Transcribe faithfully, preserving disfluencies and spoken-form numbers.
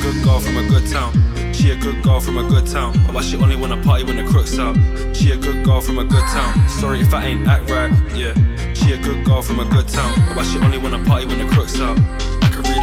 good girl from a good town. She a good girl from a good town, but she only wanna party when the crook's out. She a good girl from a good town. Sorry if I ain't act right, yeah. She a good girl from a good town, but she only wanna party when the crook's out. I can read